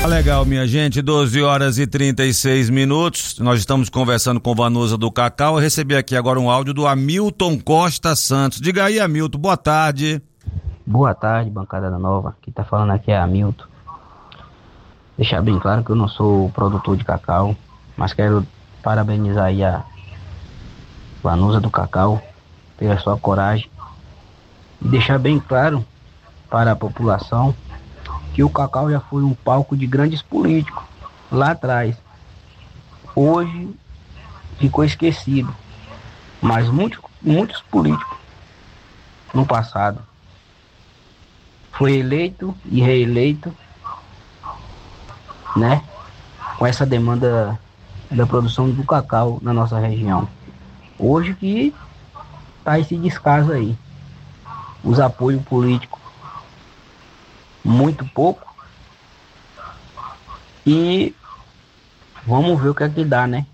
Legal, minha gente, 12 horas e 36 minutos. Nós estamos conversando com Vanusa do Cacau. Eu recebi aqui agora um áudio do Hamilton Costa Santos. Diga aí, Hamilton, boa tarde. Boa tarde, bancada da Nova. Quem tá falando aqui é Hamilton. Deixar bem claro que eu não sou produtor de cacau, mas quero parabenizar aí a Vanusa do Cacau pela sua coragem e deixar bem claro para a população que o cacau já foi um palco de grandes políticos lá atrás. Hoje ficou esquecido, mas muitos políticos no passado foi eleito e reeleito, né, com essa demanda da produção do cacau na nossa região. Hoje que tá esse descaso aí, os apoios políticos muito pouco, e vamos ver o que é que dá, né?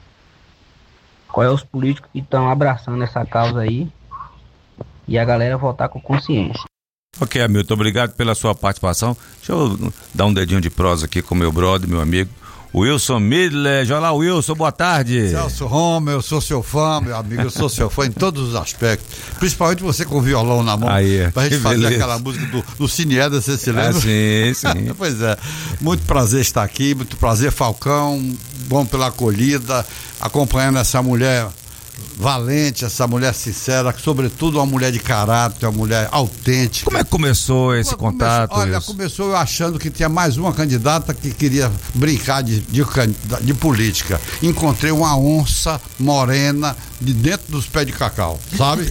Qual é os políticos que estão abraçando essa causa aí e a galera voltar com consciência. Ok, Hamilton, obrigado pela sua participação. Deixa eu dar um dedinho de prosa aqui com meu brother, meu amigo Wilson Midler. Olá, Wilson, boa tarde. Celso Roma, eu sou seu fã, meu amigo, eu sou seu fã em todos os aspectos, principalmente você com o violão na mão, aí, pra gente fazer aquela música do Cinieda, você se lembra? Sim. Pois é, muito prazer estar aqui, muito prazer, Falcão, bom pela acolhida, acompanhando essa mulher valente, essa mulher sincera, sobretudo uma mulher de caráter, uma mulher autêntica. Como é que começou esse contato? Começou eu achando que tinha mais uma candidata que queria brincar de política. Encontrei uma onça morena de dentro dos pés de cacau, sabe?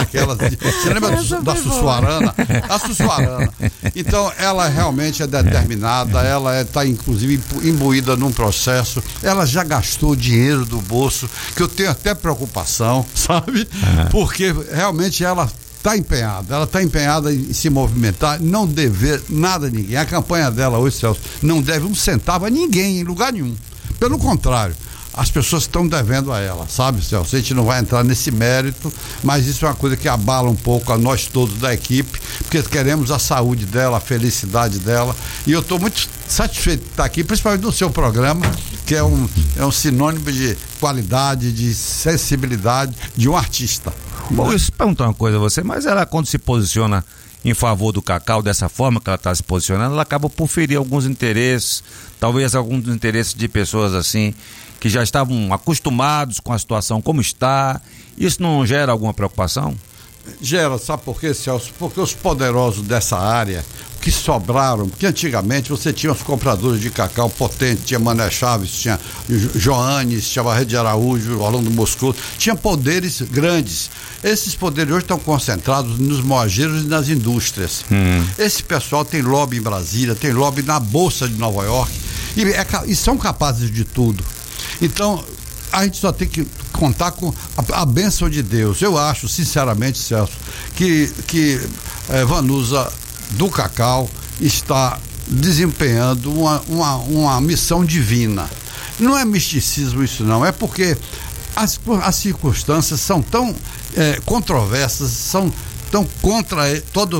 Você lembra da Sussuarana? A Sussuarana. Então, ela realmente é determinada, ela está inclusive imbuída num processo, ela já gastou dinheiro do bolso, que eu tenho até preocupação, sabe? Porque realmente ela está empenhada em se movimentar, não dever nada a ninguém. A campanha dela hoje, Celso, não deve um centavo a ninguém, em lugar nenhum. Pelo contrário, as pessoas estão devendo a ela, sabe, Celso? A gente não vai entrar nesse mérito, mas isso é uma coisa que abala um pouco a nós todos da equipe, porque queremos a saúde dela, a felicidade dela, e eu estou muito satisfeito de estar aqui, principalmente no seu programa, que é um sinônimo de qualidade, de sensibilidade de um artista. Bom, eu perguntar uma coisa a você, mas ela, quando se posiciona em favor do cacau dessa forma que ela está se posicionando, ela acaba por ferir alguns interesses, talvez alguns interesses de pessoas assim que já estavam acostumados com a situação como está. Isso não gera alguma preocupação? Gera, sabe por quê, Celso? Porque os poderosos dessa área que sobraram, porque antigamente você tinha os compradores de cacau potentes, tinha Mané Chaves, tinha Joanes, tinha Barreto de Araújo, Orlando Moscoso, tinha poderes grandes. Esses poderes hoje estão concentrados nos moageiros e nas indústrias. Esse pessoal tem lobby em Brasília, tem lobby na Bolsa de Nova York e são capazes de tudo. Então, a gente só tem que contar com a bênção de Deus. Eu acho, sinceramente, Celso, que Vanusa do Cacau está desempenhando uma missão divina. Não é misticismo isso, não. É porque as circunstâncias são tão controversas, são tão contra todo